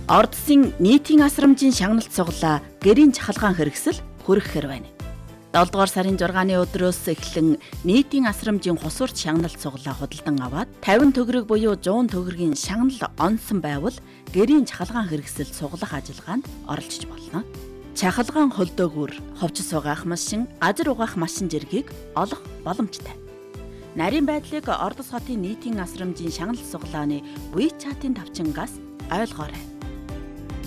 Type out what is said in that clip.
Ордсын нийтийн асрамжийн шагналт сугалаа гэрийн чахалгаан хэрэгсэл хүргэхээр байна. 7 дугаар сарын 6-ны өдрөөс эхлэн нийтийн асрамжийн хусурч шагналт сугалаа худалдан аваад 50 төгрөг буюу 100 төгрөгийн шагнал онсон байвал гэрийн чахалгаан хэрэгсэл сугалах ажиллагаанд оролцож болно. Чахалгаан холдоогүйр ховчс угаах машин, газар угаах машин зэргийг олох боломжтой. Нарийн байдлыг Ордос хотын нийтийн асрамжийн шагналт сугалааны WeChat-ийн тавчингаас ойлгоорой.